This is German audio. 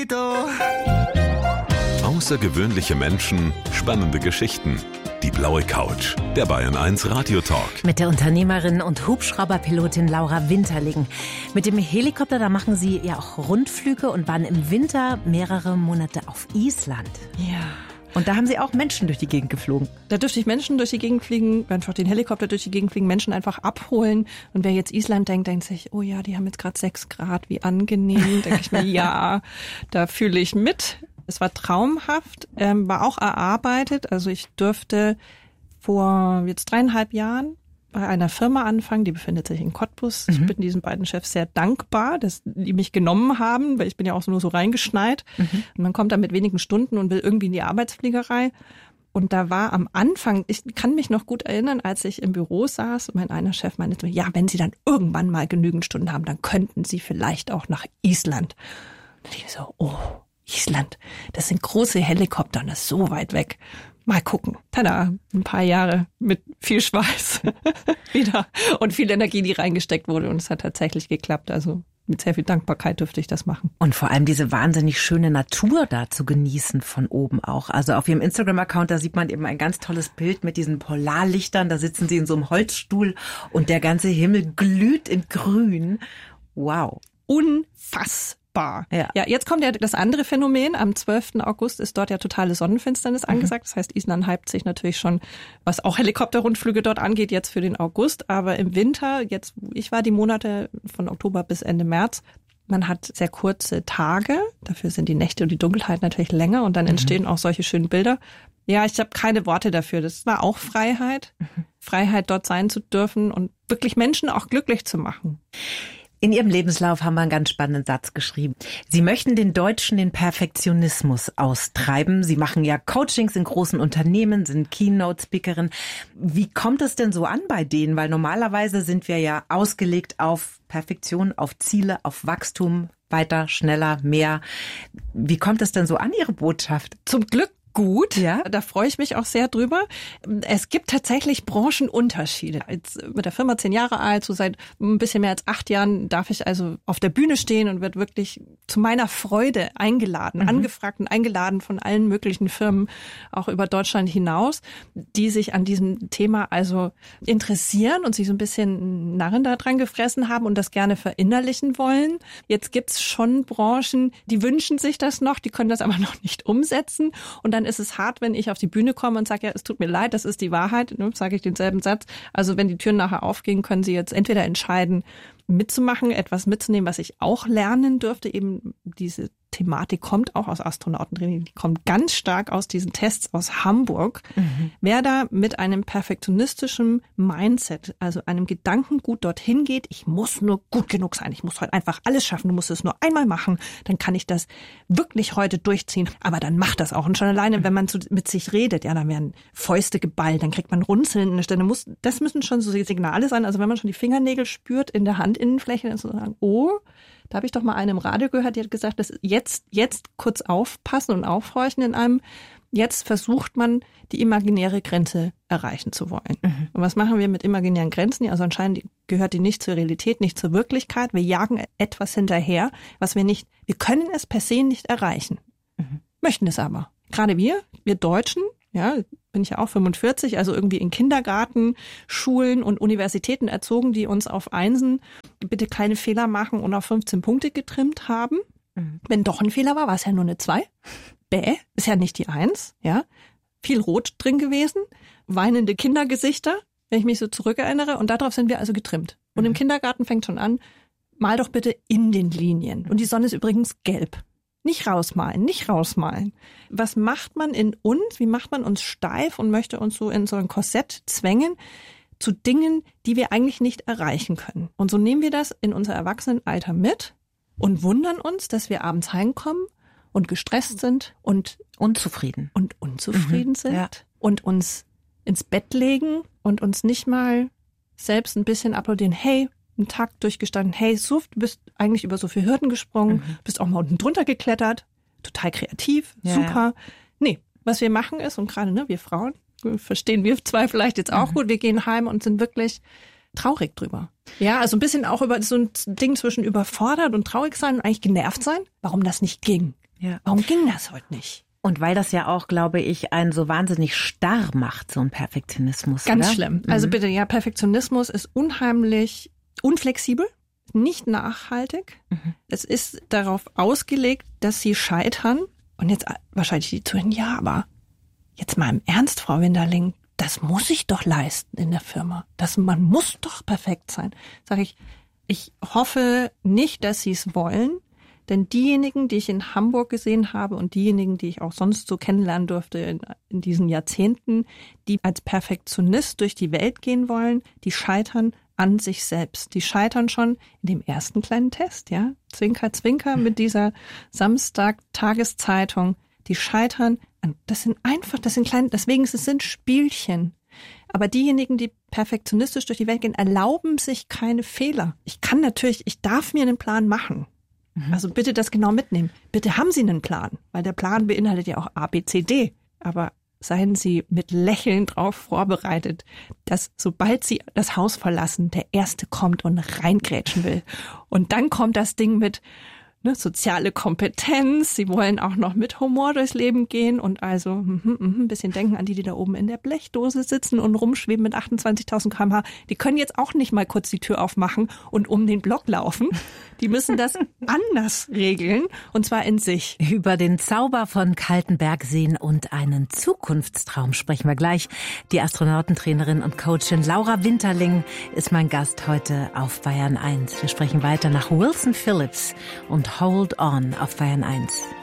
Außergewöhnliche Menschen, spannende Geschichten. Die blaue Couch, der Bayern 1 Radiotalk. Mit der Unternehmerin und Hubschrauberpilotin Laura Winterling. Mit dem Helikopter, da machen Sie ja auch Rundflüge und waren im Winter mehrere Monate auf Island. Ja. Und da haben Sie auch Menschen durch die Gegend geflogen. Da dürfte ich Menschen durch die Gegend fliegen, einfach den Helikopter durch die Gegend fliegen, Menschen einfach abholen. Und wer jetzt Island denkt, denkt sich, oh ja, die haben jetzt gerade 6 Grad, wie angenehm. Denke ich mir, ja, da fühle ich mit. Es war traumhaft, war auch erarbeitet. Also ich durfte vor jetzt 3,5 Jahren bei einer Firma anfangen, die befindet sich in Cottbus. Ich bin diesen beiden Chefs sehr dankbar, dass die mich genommen haben, weil ich bin ja auch nur so reingeschneit. Und man kommt da mit wenigen Stunden und will irgendwie in die Arbeitsfliegerei. Und da war am Anfang, ich kann mich noch gut erinnern, als ich im Büro saß, mein einer Chef meinte mir, ja, wenn Sie dann irgendwann mal genügend Stunden haben, dann könnten Sie vielleicht auch nach Island. Und ich so, oh, Island, das sind große Helikopter und das ist so weit weg. Mal gucken. Tada, ein paar Jahre mit viel Schweiß wieder und viel Energie, die reingesteckt wurde. Und es hat tatsächlich geklappt. Also mit sehr viel Dankbarkeit dürfte ich das machen. Und vor allem diese wahnsinnig schöne Natur da zu genießen von oben auch. Also auf Ihrem Instagram-Account, da sieht man eben ein ganz tolles Bild mit diesen Polarlichtern. Da sitzen Sie in so einem Holzstuhl und der ganze Himmel glüht in grün. Wow. Unfassbar. Ja, jetzt kommt ja das andere Phänomen. Am 12. August ist dort ja totale Sonnenfinsternis angesagt. Das heißt, Island hypt sich natürlich schon, was auch Helikopterrundflüge dort angeht, jetzt für den August. Aber im Winter, jetzt, ich war die Monate von Oktober bis Ende März, man hat sehr kurze Tage. Dafür sind die Nächte und die Dunkelheit natürlich länger und dann entstehen auch solche schönen Bilder. Ja, ich habe keine Worte dafür. Das war auch Freiheit. Freiheit, dort sein zu dürfen und wirklich Menschen auch glücklich zu machen. In Ihrem Lebenslauf haben wir einen ganz spannenden Satz geschrieben. Sie möchten den Deutschen den Perfektionismus austreiben. Sie machen ja Coachings in großen Unternehmen, sind Keynote-Speakerin. Wie kommt es denn so an bei denen? Weil normalerweise sind wir ja ausgelegt auf Perfektion, auf Ziele, auf Wachstum, weiter, schneller, mehr. Wie kommt es denn so an, Ihre Botschaft? Zum Glück gut, ja, da freue ich mich auch sehr drüber. Es gibt tatsächlich Branchenunterschiede. Jetzt mit der Firma 10 Jahre alt, so seit ein bisschen mehr als 8 Jahren darf ich also auf der Bühne stehen und wird wirklich zu meiner Freude eingeladen, angefragt und eingeladen von allen möglichen Firmen, auch über Deutschland hinaus, die sich an diesem Thema also interessieren und sich so ein bisschen Narren da dran gefressen haben und das gerne verinnerlichen wollen. Jetzt gibt's schon Branchen, die wünschen sich das noch, die können das aber noch nicht umsetzen und dann ist es hart, wenn ich auf die Bühne komme und sage, ja, es tut mir leid, das ist die Wahrheit, ne, sage ich denselben Satz. Also wenn die Türen nachher aufgehen, können Sie jetzt entweder entscheiden, mitzumachen, etwas mitzunehmen, was ich auch lernen dürfte. Eben diese Thematik kommt auch aus Astronautentraining, die kommt ganz stark aus diesen Tests aus Hamburg. Wer da mit einem perfektionistischen Mindset, also einem Gedankengut dorthin geht, ich muss nur gut genug sein, ich muss heute einfach alles schaffen, du musst es nur einmal machen, dann kann ich das wirklich heute durchziehen. Aber dann macht das auch. Und schon alleine, wenn man mit sich redet, ja, dann werden Fäuste geballt, dann kriegt man Runzeln in der Stelle. Das müssen schon so Signale sein. Also wenn man schon die Fingernägel spürt in der Handinnenfläche, dann so sagen, oh, da habe ich doch mal eine im Radio gehört, die hat gesagt, dass jetzt kurz aufpassen und aufhorchen in einem. Jetzt versucht man, die imaginäre Grenze erreichen zu wollen. Und was machen wir mit imaginären Grenzen? Also anscheinend gehört die nicht zur Realität, nicht zur Wirklichkeit. Wir jagen etwas hinterher, was wir können es per se nicht erreichen. Möchten es aber. Gerade wir Deutschen, ja, bin ich ja auch 45, also irgendwie in Kindergarten, Schulen und Universitäten erzogen, die uns auf Einsen bitte keine Fehler machen und auf 15 Punkte getrimmt haben. Wenn doch ein Fehler war es ja nur eine 2. Ist ja nicht die 1, ja. Viel Rot drin gewesen, weinende Kindergesichter, wenn ich mich so zurückerinnere. Und darauf sind wir also getrimmt. Und im Kindergarten fängt schon an, mal doch bitte in den Linien. Und die Sonne ist übrigens gelb. Nicht rausmalen. Was macht man in uns? Wie macht man uns steif und möchte uns so in so ein Korsett zwängen zu Dingen, die wir eigentlich nicht erreichen können? Und so nehmen wir das in unser Erwachsenenalter mit und wundern uns, dass wir abends heimkommen und gestresst sind und unzufrieden sind und uns ins Bett legen und uns nicht mal selbst ein bisschen applaudieren. Hey, einen Tag durchgestanden. Hey, du bist eigentlich über so viele Hürden gesprungen, bist auch mal unten drunter geklettert, total kreativ, super. Nee, was wir machen ist, und gerade wir Frauen, verstehen wir zwei vielleicht jetzt auch gut, wir gehen heim und sind wirklich traurig drüber. Ja, also ein bisschen auch über so ein Ding zwischen überfordert und traurig sein und eigentlich genervt sein, warum das nicht ging. Ja. Warum ging das heute nicht? Und weil das ja auch, glaube ich, einen so wahnsinnig starr macht, so ein Perfektionismus. Ganz oder? schlimm. Also bitte, ja, Perfektionismus ist unheimlich unflexibel, nicht nachhaltig. Es ist darauf ausgelegt, dass sie scheitern. Und jetzt wahrscheinlich die zuhören, ja, aber jetzt mal im Ernst, Frau Winterling, das muss ich doch leisten in der Firma. Man muss doch perfekt sein. Sag ich hoffe nicht, dass sie es wollen. Denn diejenigen, die ich in Hamburg gesehen habe und diejenigen, die ich auch sonst so kennenlernen durfte in diesen Jahrzehnten, die als Perfektionist durch die Welt gehen wollen, die scheitern an sich selbst. Die scheitern schon in dem ersten kleinen Test, ja. Zwinker, Zwinker mit dieser Samstag-Tageszeitung. Die scheitern an, das sind kleine, deswegen sind Spielchen. Aber diejenigen, die perfektionistisch durch die Welt gehen, erlauben sich keine Fehler. Ich darf mir einen Plan machen. Also bitte das genau mitnehmen. Bitte haben Sie einen Plan, weil der Plan beinhaltet ja auch A, B, C, D. Aber seien Sie mit Lächeln drauf vorbereitet, dass sobald Sie das Haus verlassen, der Erste kommt und reingrätschen will. Und dann kommt das Ding mit soziale Kompetenz. Sie wollen auch noch mit Humor durchs Leben gehen und also ein bisschen denken an die da oben in der Blechdose sitzen und rumschweben mit 28.000 km/h. Die können jetzt auch nicht mal kurz die Tür aufmachen und um den Block laufen. Die müssen das anders regeln und zwar in sich. Über den Zauber von Kaltenbergseen und einen Zukunftstraum sprechen wir gleich. Die Astronautentrainerin und Coachin Laura Winterling ist mein Gast heute auf Bayern 1. Wir sprechen weiter nach Wilson Phillips und Hold On auf Bayern 1.